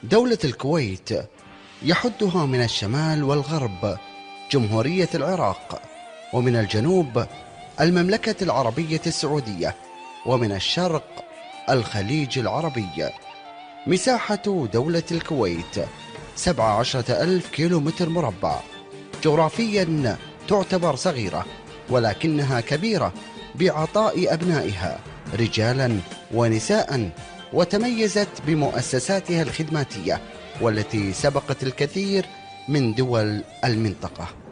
دولة الكويت يحدها من الشمال والغرب جمهورية العراق، ومن الجنوب المملكة العربية السعودية، ومن الشرق الخليج العربي. مساحة دولة الكويت 17,000 كيلومتر مربع. جغرافيا تعتبر صغيرة، ولكنها كبيرة بعطاء أبنائها رجالا ونساء، وتميزت بمؤسساتها الخدماتية والتي سبقت الكثير من دول المنطقة.